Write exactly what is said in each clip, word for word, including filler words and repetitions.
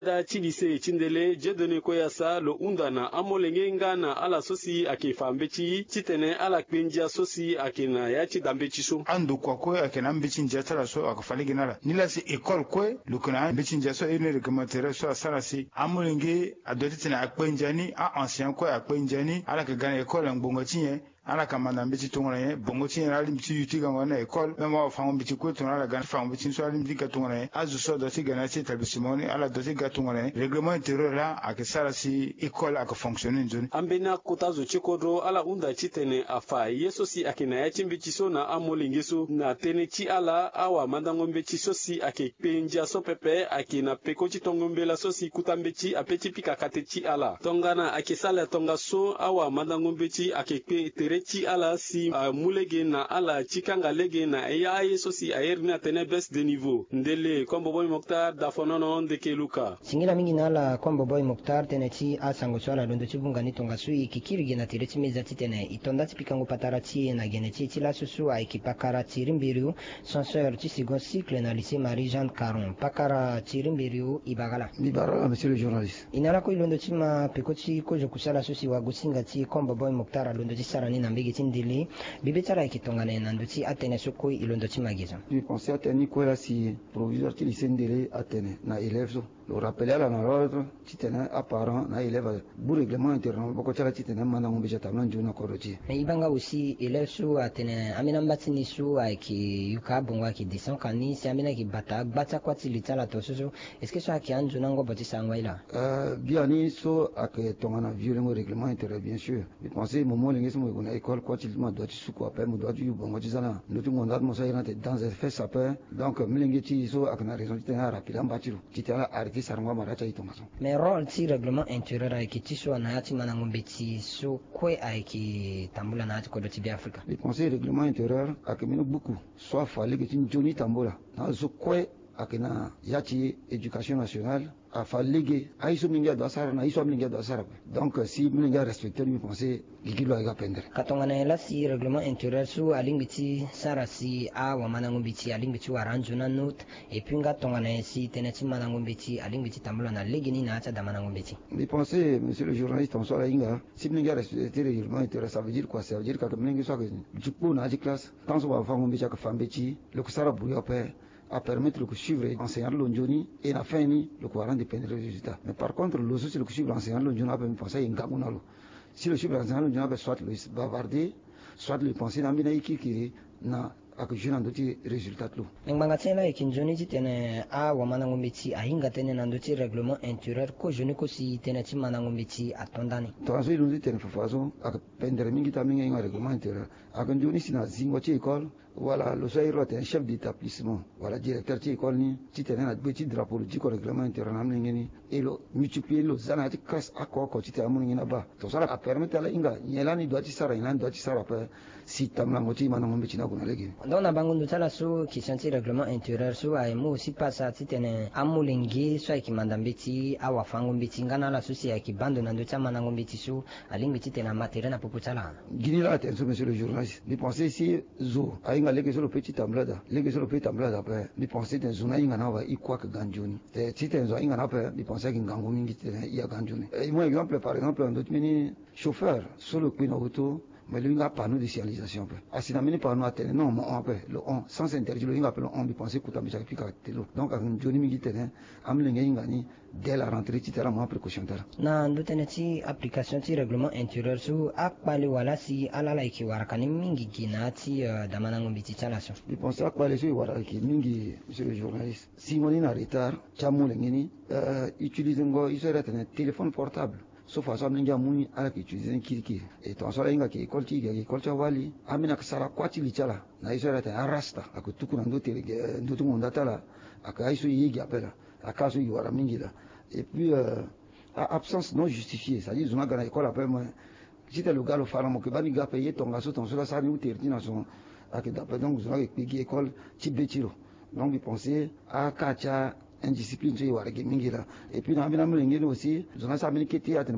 da chilise chindele jedone koyasa lo undana amolenge ngana ala sosi ake fambechi chitene ala kpenja sosi ake na ya chi dambechi so ando kwa ko ake na mbechi njatara so akafali ginala nila si ekol ko lukuna mbechi njaso ene recommandere so asara si amolenge adotitena akpenjani a ancien ko akpenjani ala ke gana ekol ngbongo tinye ala kamana mbichi tungona ye bongo tinye ali mbichi yutiga ngona ekol mema fango mbichi ko tungona la gana fango mbichi so ali mbichi ka tungona ye azu so doti gana si tabisimoni ala doti ga tungona ye règlement intérieur la akisara si ekol aka fonctionner nzoni ambena kotazo chikodro ala unda chitene afa yeso si akina ya chimbichi so na amolingi so na tene chi ala awa mandango mbechi so si ake penja so pepe akina peko chitongo mbela so si kutambechi apechi pika kate chi ala tongana akisala tonga so awa mandango mbechi ake pe chi ala si uh, mulege na ala chikanga lege na ya yeso si ayerna tene baisse de niveau ndele kombo boy moktar dafonono ndeke luka singila mingi na ala kombo boy moktar tene chi asango swala londo chibunga ni tonga sui kikirige na tire chimeza titene itonda tipikango patara chi na gene chi chila susu ai kipakara chirimbiru censeur chi second cycle na lycée Marie Jeanne Caron pakara chirimbiru ibagala libara monsieur le journaliste inala ko londo chima pekochi ko jokusala susi wa gusinga chi kombo boy moktar londo chi sara ni na mbigi tindili bibi tsara ikitongana na nduti atene soko ilondo chimagizo je pensais ateni ko ya si proviseur ti lycée ndele atene na élèves le rappeler à la l'ordre titene apparent na élève bu règlement intérieur boko tsara titene mana ngombe jatamna njuna koroti mais ibanga aussi élèves su atene amina mbatini su aiki yuka bongwa ki descend kani si amina ki bata bata kwa tilitala tosusu est-ce que ça qui anjuna ngo boti sangwaila euh bien ni so ak tongana violer le règlement intérieur bien sûr je pensais moment lingi mo ko na école quoi il m'a doit su quoi après mo doit yu bongo tisana nous tout monde mo ça irante dans un fait ça peut donc milingi ti so ak na raison titene rapide mbatiru titala arrêter sarangwa maracha itongaso mais rôle ti règlement intérieur aiki tiso na yati mana ngombe ti so kwe aiki tambula na yati ko doti bi Afrika le conseil règlement intérieur ak mino beaucoup soit fallait que tu joni tambula na so kwe akina yati éducation nationale a fallige aiso minga do asara na iso minga do asara donc si minga respecter mi penser gigilo aga pendre katongana la si règlement intérieur su alingiti sara si a wa manangumbiti alingiti waranju na note et puis nga tongana si teneti manangumbiti alingiti tambula na legini na acha da manangumbiti mi penser monsieur le journaliste on soit inga si minga respecter le règlement intérieur ça veut dire quoi ça veut dire que minga soit que jupo na classe tant so wa fangumbiti ka fambechi le kusara buri pe à permettre de suivre l'enseignant l'onjoni et la fin ni le courant dépend des résultats. Mais par contre, le souci de suivre l'enseignant l'onjoni a permis de penser un gamunalo. Si le suivre l'enseignant l'onjoni a soit le bavarder, soit le penser dans mina iki qui na ak juna ndoti résultat lo. Nganga tsela ikinjoni titene a wa manangumbiti a hinga tene na ndoti règlement intérieur ko joni ko si tene ti manangumbiti atondani. Transo ilundi tene fafazo ak pendre mingi ta mingi un règlement intérieur. Ak njoni sina zingo ti école voilà le soir rote un chef d'établissement voilà directeur ti école ni ti tene na petit drapeau du règlement intérieur na mingi ni et le multiplier le zana ti classe akko ko ti ta mingi na ba. To sala a permettre la inga nyelani doit ti sara ina doit ti sara pa si tamla ngoti manangumbiti na kuna legi. Dona bangundu tala su ki senti règlement intérieur su ay mo si pasa titene amulingi so ay ki mandambiti awa fangumbiti ngana la su si ay ki bando na ndota manangumbiti su alimbiti tena matériel na poputala gini la attention monsieur le journaliste ni pensez ici zo ay nga lege sur le petit tamblada lege sur le petit tamblada après ni pensez den zona inga na wa ikwa ka ganjoni te titen zo inga na pe ni pensez ki ngangu mingi tena ya ganjoni et moi exemple par exemple un autre mini chauffeur sur le queen auto mais lui il a pas de signalisation peu asina mini pas nous atteindre non mais on peut le on sans interdit le il appelle on bi penser que tambi chaque telo donc ak joni mingi tene am le ngi ngani dès la rentrée titera mo précaution tara na ndutene ti application ti règlement intérieur su akpali wala si alala iki warakani mingi gina ti uh, damana ngombi ti chala so bi penser akpali su waraki mingi monsieur le journaliste si on est en retard chamu le ngini euh, utiliser ngo isera tene téléphone portable sauf à ça mingi amuni ala ki utiliser kiriki et to so inga ki école ti ki école wali amina kasara kwati lichala na isera ta arasta akutuku na ndote ndote ngondata la akaisu yigi apela akasu yiwara mingi la et puis euh, absence non justifiée c'est-à-dire zona gana école après moi si t'es le gars le faramo que bani gars payer ton gaso ton cela ça ni uterti na son ak d'après donc zona ki école ti betiro donc il pensait à kacha indiscipline tu yiwara mingi la et puis na amina mingi aussi zona ça mingi kiti atin bon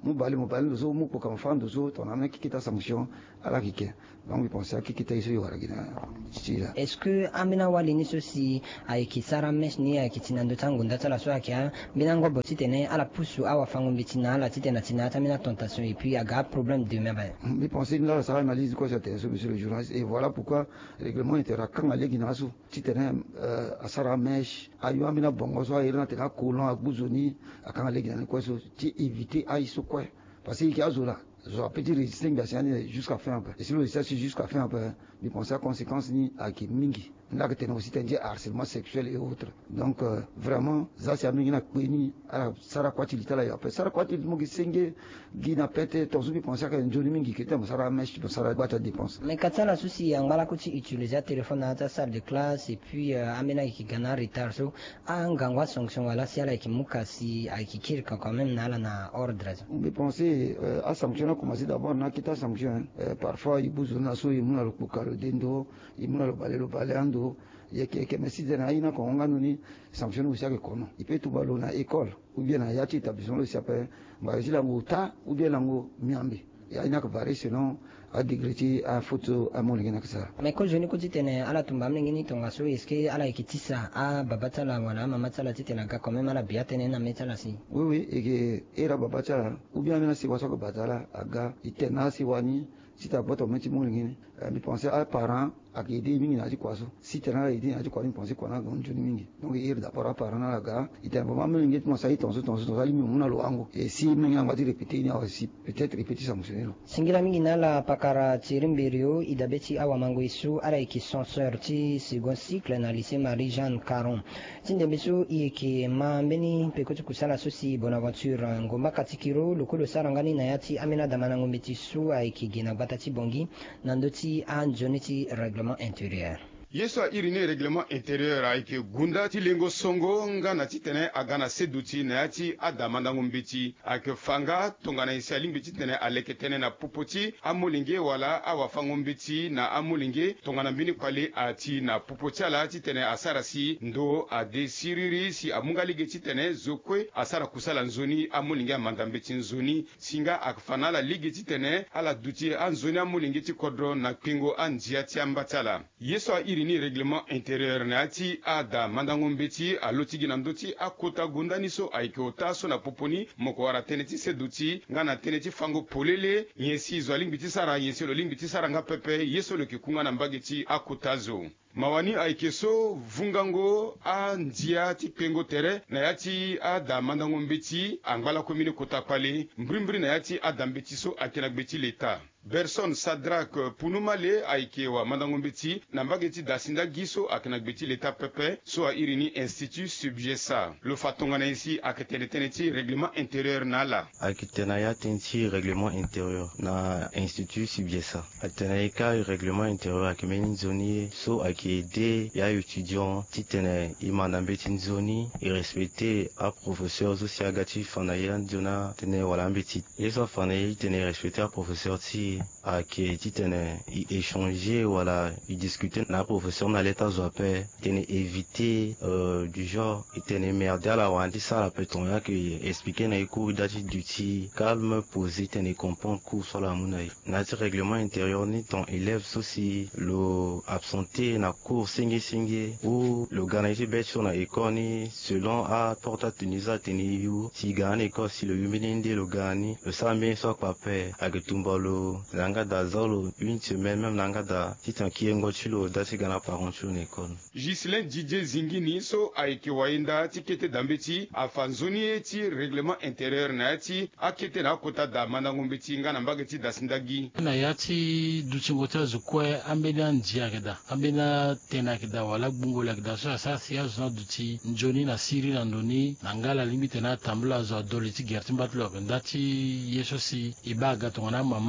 mu bali mu bali dozo mu ko kam fan dozo ton amna ki kita sanction ala kike donc je pense ki kita iso yora gina chira. Est-ce que amina wali ni sosi ay ki sara mesh ni ay kitinando tangu ndatala so akia binango botitene ala pusu awa fango bitina ala titena tinata mina tentation et puis aga problème de même. Je pense là ça analyse quoi c'était monsieur le journaliste et voilà pourquoi règlement intérieur kan ale gina su titene a sara mesh ayo amina bongo so ayina tena kolon agbuzoni akanga ale gina quoi so ti éviter ay so quoi parce qu'il y a zola zo petit résisting jusqu'à fin peu et si le c'est jusqu'à fin peu je pense à conséquences ni à qui mingi là que aussi c'est harcèlement sexuel et autres donc euh, vraiment ça c'est mingi na kwini ala sara kwati litala ya pe sara kwati mugi senge gina pete to zubi pense que njoni mingi kete mo sara mesh to sara bata dépense mais katala souci angala kuti utiliser téléphone à ta salle de classe et puis euh, amena ki gana retard so angangwa sanction wala si ala ki mukasi akikirka quand même na na ordre je penser euh, à sanctionner commencer d'abord na kita sanction euh, parfois il bouge na so imuna lo kukalo dendo imuna lo balelo baleando yeke ke messi de na ina ko nganu ni sanction aussi ke kono ipe tu balo na école ou bien na yati établissement le s'appelle mbazila nguta ou bien lango miambi ya ina ko varie selon a degré a photo a mon ngena kasa mais ko joni ko titene ala tumba mnengini tonga so est-ce que ala ikitisa a babatala wala mama tala titena ka quand même ala biatene na metala si oui oui et que era babatala ou bien na si wasa ko batala aga itena si wani si ta boto meti mon ngini mi penser à parents à qui dit mingi na ji kwaso si tena idi na ji kwani penser kona gon joni mingi donc ir d'abord à parents na ga ita ba mamu ngi mo sai tonso tonso tonso limi muna lo ango et si mingi ngwa di répéter ni aussi peut-être répéter ça monsieur singira mingi na la pakara tirimberio idabeti awa mango isu ara iki censeur ti second cycle na lycée Marie Jeanne Caron tinde bisu ieki mambeni pekoti kusala sosi Bonaventure ngomba katikiro lokolo sarangani na yati amena damana ngombeti su aiki gina batati bongi nandoti an joniti règlement intérieur. Yeso a irini règlement intérieur aike gunda ti lengo songo nga na titene agana seduti na yati adamanda ngombiti ake fanga tongana isali mbiti tene aleke tene na pupoti amulinge wala awafa ngombiti na amulinge tongana mbini kwale ati na pupoti ala titene asarasi ndo ade siriri si amungali ge titene zokwe asara kusala nzoni amulinge amanda mbiti nzoni singa akfana la ligi titene ala duti anzoni amulinge ti kodro na pingo anjia ti ambatala. Yeso a irini ni règlement intérieur na ati ada mandango mbeti alotigi na ndoti akota gundani so aikota so na poponi moko wara teneti seduti ngana teneti fango polele yesi zo limbiti sara yesi lo limbiti sara nga pepe yeso lo kikunga na mbageti akotazo mawani aikeso vungango a ndia ti pengo tere na yati ada mandango mbeti angala komine kota pale mbrimbri na yati ada mbeti so akena gbeti leta Berson Sadrak Punumale aikewa mandango mbeti na mbageti dasinda giso akena gbeti leta pepe so a irini institut subjesa lo fatonga na isi aketeneteneti règlement intérieur na la akitena ya tenti règlement intérieur na institut subjesa atena ika règlement intérieur akemeni zoni so akede ya étudiant titene imanda mbeti nzoni et respecter a professeur zo siagati fana ya ndona tene wala mbeti yeso fana yi tene respecter a professeur ti a qui titene i échanger wala i discuter na professeur na leta zo ape tene éviter euh, du genre tene merde ala wandi sala peton ya ki expliquer na cours dati duty calme posé tene comprendre cours sur la munai na ti règlement intérieur ni ton élève souci le absenté na cours singi singi ou l'organiser bet sur na école ni selon a porta tunisa tene yu si gane école si le humanité le gani le samedi soit pape agetumbalo langa da zolo une semaine même langa da titan kiengo chilo dasi gana parent sur l'école. Gislain Didier Zingini so aiki wainda tikete dambeti afanzoni eti règlement intérieur na ati akete na kota da mandango mbeti ngana mbageti dasindagi na yati duchingote zukwe ambena njiageda ambena tena kida wala bungo la kida so asasi ya zona duti njoni na siri na ndoni na ngala limite na tambula zo doliti gertimbat lo ndati yeso si ibaga tongana mamandia na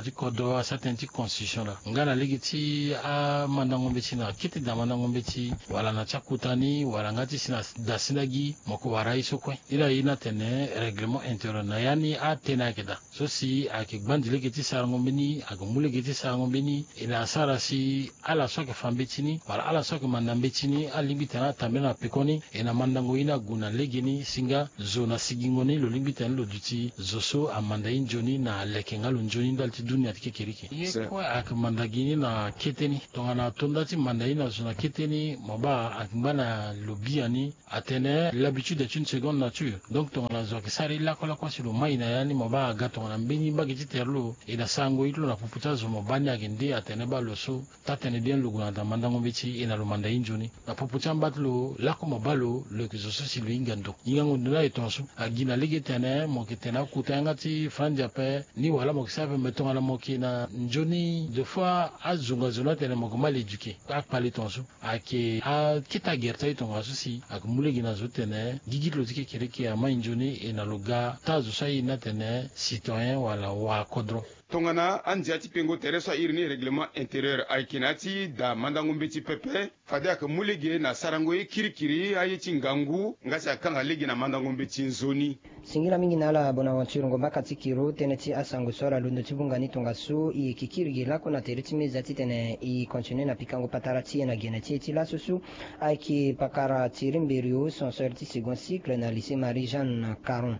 na ti kodo a certain ti constitution la ngana ligi ti a mandangombe ti na kiti da mandangombe ti wala na chakutani wala ngati sina da sinagi moko wara iso kwe ila ina tene règlement intérieur na yani a tena keda so si a ke gbandi ligi ti sarangombe ni a gumule ligi ti sarangombe ni ina sara si ala so ke fambe ti ni wala ala so ke mandambe ti ni a limbi tena tambe na pekoni ina mandango ina guna ligi ni singa zona sigingoni lo limbi tena lo duti zoso a mandayin joni na leke ngalo njoni dal ti dunia ti kekeriki ye kwa ak mandagini na keteni tongana tonda ti mandayin na zona keteni moba ak mbana lobia ni atene l'habitude est une seconde nature donc tongana zo ke sari la kola kwa si lo mai na yani moba aga tongana mbeni bagi ti terlo ina sango itlo na puputa zo mobani agende atene ba lo so tatene bien lo guna da mandango beti ina lo mandayin joni na puputa mbatlo la ko mobalo le ke zo so si lo ingando ingango nduna etonso agina lege tene mo ke tena kutanga ti franja pe ni wala mo ke save metonga la mo ke na njoni de fois azunga zona tene mo ko mal éduqué ak pali tonso ake a kita gerta itonga so si ak mulegi na zo tene gigitlo ti kekereke ama njoni ina lo ga ta zo sai na tene citoyen wala wa kodro tongana anzia ti pengo tere so irini règlement intérieur aikinati da mandangombe ti pepe fade ak mulege na sarango ye kirikiri aye ti ngangu ngasi akanga legi na mandangombe ti nzoni singira mingi na ala bonaventure ngomba kati kiro tene ti asango so ala londo ti bunga ni tonga so i kikirigi lako na tere ti meza ti tene i continue na pikango patara ti e na gene ti e ti laso so ayeke pakara ti rimberio censeur ti second cycle na lycée Marie Jeanne Caron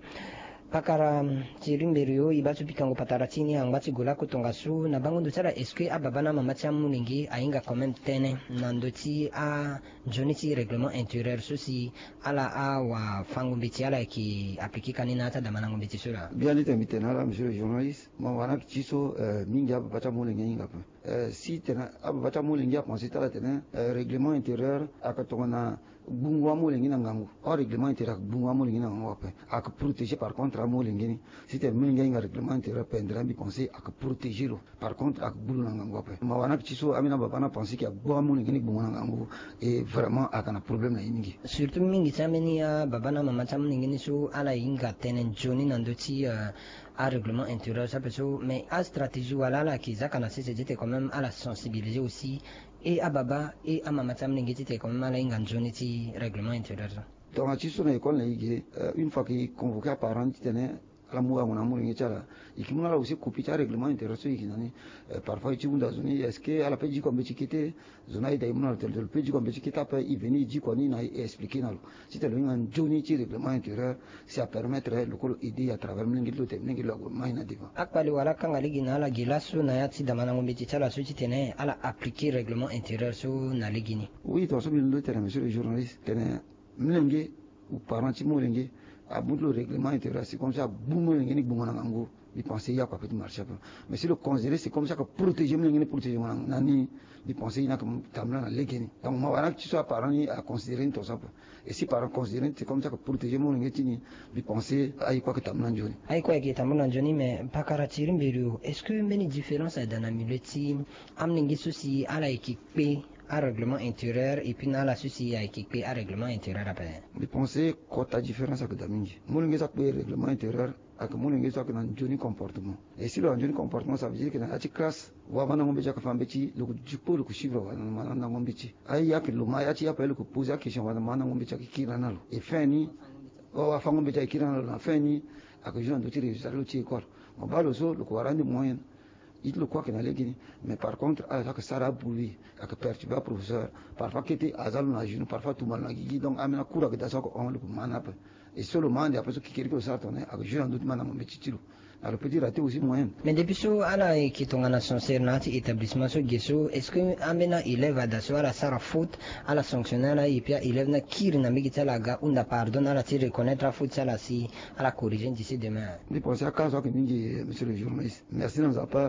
pakara ti rimberio i ba so pikango patara ti ni angba ti go lako tonga so na bango ndo ti ala est ce que ababa na mama ti amulengi ahinga quand même tënë na ndo ti anzoni ti règlement intérieur so si ala awafangombe ti ala yeke appliqué kani na ata damanangombe ti so la bien ite mbi tene ala monsieur le journaliste ma wana yeke ti so mingi ababa ti amulengi ahinga ape si tene ababa ti amulengi apense ti ala tene règlement intérieur ayeke tongana bungu amulengi na ngangu or règlement intérieur ayeke bungu amulengi na ngangu ape ayeke protéger par contre amulengi ni si tene mulengi ahinga règlement intérieur pendra mbi pense ayeke protéger lo par contre ayeke bulu na ngangu ape ma wana yeke ti so ambeni ababa na pense ke agbo amulengi ni gbungu na ngangu e vraiment ayeke na problème na ye mingi surtout mingi ti ambeni ababa na mama ti amulengi ni so ala hinga tënë nzoni na ndö ti uh, a règlement intérieur ça peut so mais a stratégie wala ala yeke zaka na sese ti te quand même ala sensibiliser aussi et ababa et amama ti amulengi ti te quand même ala hinga nzoni ti règlement intérieur so tonga ti so na école na yige une fois que convoqué a parent ti tene ala mu ango na amulengi ti ala yeke mu ala aussi copie ti arèglement intérieur so yeke na ni parfois ti hunda zo ni est ce que ala peut di kon be ti kete zo na aida ye mu na lo tene lo peut di kon be ti kete ape e veni di koni na e expliqué na lo ti tene lo hinga nzoni ti règlement intérieur si a permettre lokolo aider à travers mlengi ti lo tene mlengi lo ago mai na devant akpali wala kanga legi na ala gi la so na ya ti damanangombe ti ti ala so ti tene ala appliqué règlement intérieur so na legi ni oui to so mbi lo tene monsieur le journaliste tene mlengi ou parent ti molenge abut le règlement intérieur c'est comme ça boum ngeni boum na ngangu bi penser ya quoi petit marché mais si le considérer c'est comme ça que protéger ngeni protéger nani bi penser ina comme tamla na legeni donc ma wana tu sois parent ni à considérer tout ça et si parent considérer c'est comme ça que protéger mon ngeti ni bi penser ay quoi que tamla njoni ay quoi que tamla njoni mais pakara tirim biru est-ce que meni différence à dans amuleti amningi souci ala équipe à règlement intérieur et puis dans la souci à équiper à règlement intérieur après. Je pensais qu'on a différence avec Damingi. Mon lingue ça règlement intérieur avec mon lingue ça que dans joli comportement. Et si le joli comportement ça veut dire que dans la classe wa bana ngombe ja ka fambe ci le du po le chiffre wa na na ngombe ci ay ya ke lo ma ya ci ya pa le ko poser question wa na ngombe ci ki na lo e feni o wa fa ngombe ci ki na lo na feni ak je ndo ti résultat lo ci école mo ba lo so le ko warandi moyen il le quoi que na legini mais par contre à ça que ça a prouvé à que perturber professeur parfois qui était azal na jeune parfois tout mal na gigi donc amena cours que ça ko on le manap et seulement il y a pas ce qui quelque chose tourner avec jeune doute mana mo betitilo alors peut dire raté aussi moyen mais depuis so ala qui tonga na censeur na ti établissement so gesso est-ce que amena élève à so ala sara faute ala sanctionner la et puis élève na kir na migita la ga unda pardon ala ti reconnaître la faute ala si ala corriger d'ici demain je pense à cas que ningi monsieur le journaliste merci nous a pas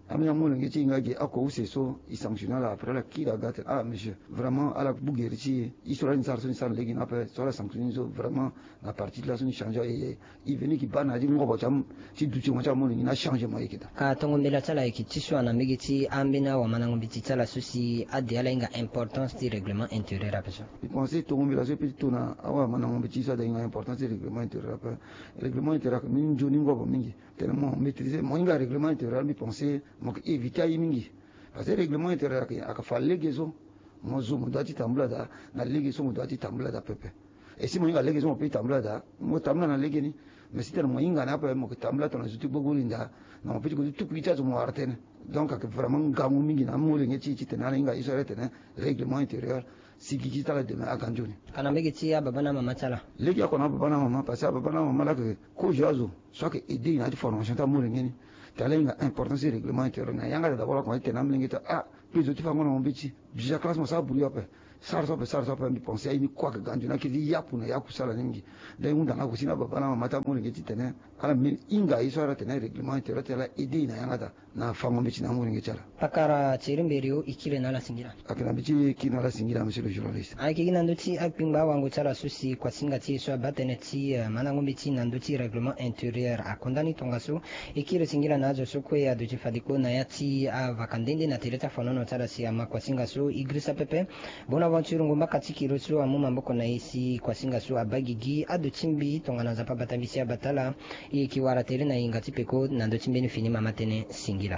amina mo lengi ti ngagi ako use so i sanctionna la après la ki la gate ah monsieur vraiment ala bugeri ti i sura ni sar so ni sar legi na pe so la sanctionne so vraiment la partie de la so ni changer et i veni ki bana di ngobo cham ti du ti mo cham mo lengi na changer mo ikita ka tongo mbela tsala iki tiswa na migi ti ambina wa manango biti tsala susi adi ala inga importance ti règlement intérieur apeso i pensé tongo mbela so petit tona awa manango biti so da inga importance ti règlement intérieur ape règlement intérieur min joni ngobo mingi tellement maîtriser mo inga règlement intérieur mi pensé mo éviter ay mingi parce que règlement intérieur aka falle gezo mo zo mo dati tambula da na lege so mo dati tambula da pepe et si mo inga lege so mo pe tambula da mo tambula na lege ni mais si tellement inga na pe mo tambula to na zuti bogolinda na mo pe ko tu pita zo mo artene donc aka vraiment gamu mingi na mo lenge ti ti tena inga isore tena règlement intérieur si ki kita la demain akanjoni kana migi ti ya baba na mama tsala lege akona baba na mama parce que baba na mama la que ko jazo soit que aider na di formation ta mo lenge ni talenga importance du règlement intérieur na yanga d'abord quand était namlingita ah plus tu fango na mbichi bija classe mo sa buri ape sar so pe sar so pe mi penser ay ni quoi que gandu na ki yapu na yaku sala ningi dai unda na kusina baba na mata mo ngi titene ala min inga isora tene règlement intérieur tela idée na yanga da na fango mbichi na mo ngi chala pakara chirimberio ikire na la singira akina mbichi kina la singira monsieur le journaliste ay kigina nduti akpingba wangu tsala susi kwa singa ti so batene ti manango mbichi na nduti règlement intérieur akondani tongaso ikire singira nazo sokwe ya duji fadiko na yati a vakandende na teleta fonono tsala si ama kwa singa so igrisa pepe bona vanchuru ngomba katikiro so amuma mboko na isi kwa singa so abagigi adu chimbi tongana za papa tambisi abatala ikiwara tele na ingati peko na ndo chimbeni fini mama tene singira.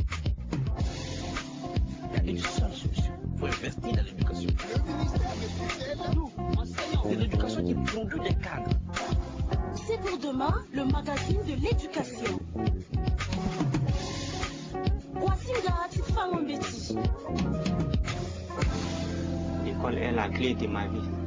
Il y a une seule solution. Il faut investir dans l'éducation. Nous, enseignants, c'est l'éducation qui produit des cadres. C'est pour demain le magazine de l'éducation. L'école est la clé de ma vie.